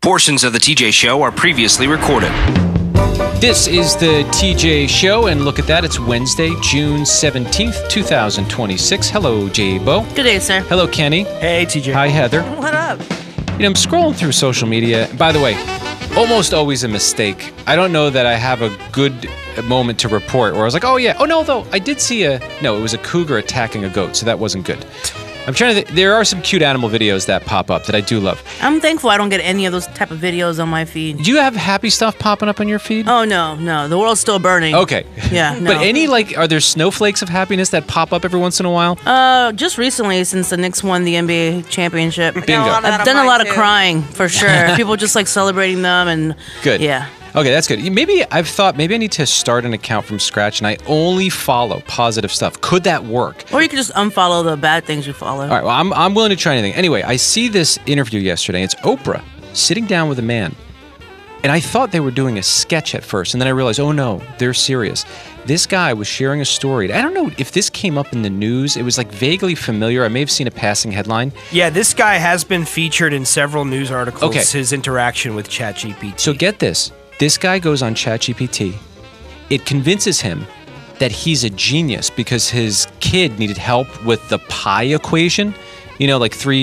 Portions of the TJ Show are previously recorded. This is the TJ Show, and look at that, it's Wednesday, June 17th, 2026. Hello, J-Bo. Good day, sir. Hello, Kenny. Hey, TJ. Hi, Heather. What up? You know, I'm scrolling through social media. By the way, almost always a mistake. I don't know that I have a good moment to report where I was like, oh yeah, oh no, though, I did see no, it was a cougar attacking a goat, so that wasn't good. I'm trying to there are some cute animal videos that pop up that I do love. I'm thankful I don't get any of those type of videos on my feed. Do you have happy stuff popping up on your feed? Oh, no. The world's still burning. Okay. Yeah, no. But any, are there snowflakes of happiness that pop up every once in a while? Just recently, since the Knicks won the NBA championship. Bingo. I've done a lot of crying, for sure. People just celebrating them and... Good. Yeah. Okay, that's good. Maybe I've thought maybe I need to start an account from scratch and I only follow positive stuff. Could that work? Or you could just unfollow the bad things you follow. All right, well, I'm willing to try anything. Anyway, I see this interview yesterday. It's Oprah sitting down with a man. And I thought they were doing a sketch at first. And then I realized, oh no, they're serious. This guy was sharing a story. I don't know if this came up in the news. It was vaguely familiar. I may have seen a passing headline. Yeah, this guy has been featured in several news articles, Okay. His interaction with ChatGPT. So get this. This guy goes on ChatGPT. It convinces him that he's a genius because his kid needed help with the pi equation. You know,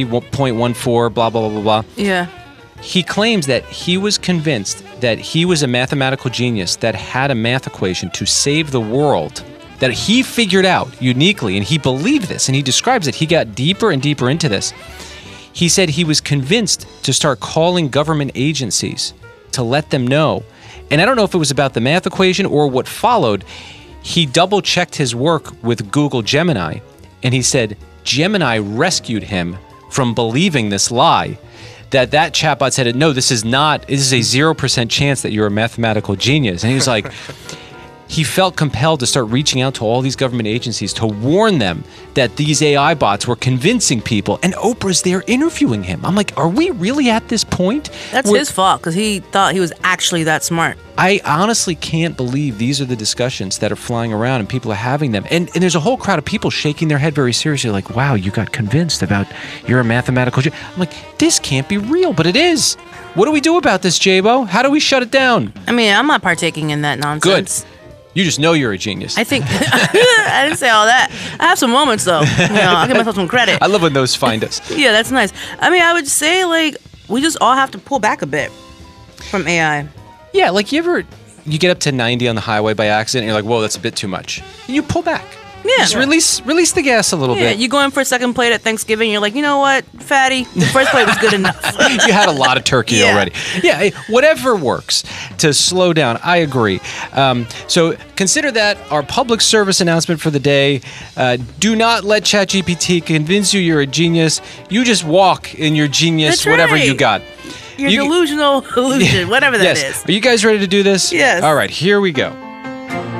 3.14, blah, blah, blah, blah, blah. Yeah. He claims that he was convinced that he was a mathematical genius that had a math equation to save the world that he figured out uniquely, and he believed this, and he describes it. He got deeper and deeper into this. He said he was convinced to start calling government agencies to let them know. And I don't know if it was about the math equation or what followed. He double-checked his work with Google Gemini, and he said Gemini rescued him from believing this lie, that chatbot said, no, this is a 0% chance that you're a mathematical genius. And he was like, he felt compelled to start reaching out to all these government agencies to warn them that these AI bots were convincing people. And Oprah's there interviewing him. I'm like, are we really at this point? That's his fault, because he thought he was actually that smart. I honestly can't believe these are the discussions that are flying around and people are having them. And there's a whole crowd of people shaking their head very seriously like, wow, you got convinced about you're a mathematical genius. I'm like, this can't be real, but it is. What do we do about this, J-Bo? How do we shut it down? I mean, I'm not partaking in that nonsense. Good. You just know you're a genius. I think I didn't say all that. I have some moments though. I'll give myself some credit. I love when those find us. Yeah, that's nice. I mean, I would say we just all have to pull back a bit from AI. Yeah, you get up to 90 on the highway by accident and you're like, whoa, that's a bit too much. And you pull back. Yeah. Just release the gas a little bit. You go in for a second plate at Thanksgiving, you're like, you know what, fatty, the first plate was good enough. You had a lot of turkey already. Yeah, whatever works to slow down. I agree. So consider that our public service announcement for the day. Do not let ChatGPT convince you you're a genius. You just walk in your genius, That's whatever right. you got. Your delusional illusion, whatever that is. Are you guys ready to do this? Yes. All right, here we go.